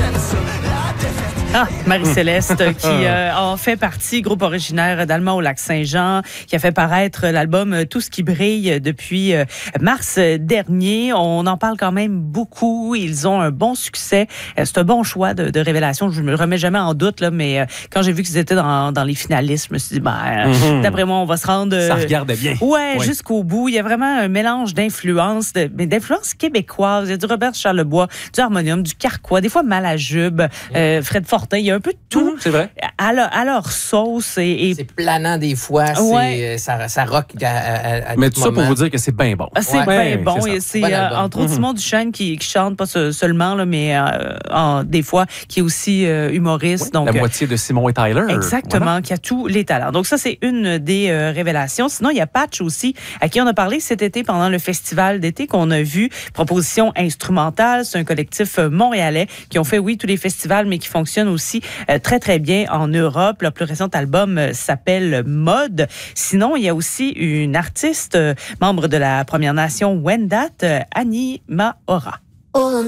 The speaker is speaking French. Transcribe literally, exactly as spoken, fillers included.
Ah, Marie-Céleste, qui euh, en fait partie, groupe originaire d'Allemand au Lac-Saint-Jean, qui a fait paraître l'album Tout ce qui brille depuis euh, mars dernier. On en parle quand même beaucoup. Ils ont un bon succès. Euh, c'est un bon choix de, de révélation. Je me remets jamais en doute, là, mais euh, quand j'ai vu qu'ils étaient dans, dans les finalistes, je me suis dit, ben, euh, mm-hmm. d'après moi, on va se rendre... Euh, Ça regardait bien. Ouais, ouais, jusqu'au bout. Il y a vraiment un mélange d'influences, de, mais d'influences québécoises. Il y a du Robert Charlebois, du harmonium, du carquois, des fois Malajube, euh, Fred Fortin. Il y a un peu de tout. Mmh, c'est vrai. À leur, à leur sauce. Et, et... C'est planant des fois. Ouais. C'est, ça, ça rock à, à, à Mais tout tout ça moment. pour vous dire que c'est bien bon. C'est ouais, bien bon. C'est, c'est bon euh, entre autres mmh. Simon Duchesne qui, qui chante, pas ce, seulement, là, mais euh, en, des fois, qui est aussi euh, humoriste. Oui, donc, la moitié de Simon et Tyler. Exactement, voilà. qui a tous les talents. Donc ça, c'est une des euh, révélations. Sinon, il y a Patch aussi, à qui on a parlé cet été pendant le festival d'été qu'on a vu. Proposition instrumentale. C'est un collectif euh, montréalais qui ont fait, oui, tous les festivals, mais qui fonctionnent aussi euh, très, très bien en Europe. Leur plus récent album euh, s'appelle Mode. Sinon, il y a aussi une artiste, euh, membre de la Première Nation Wendat, euh, Annie Mahora.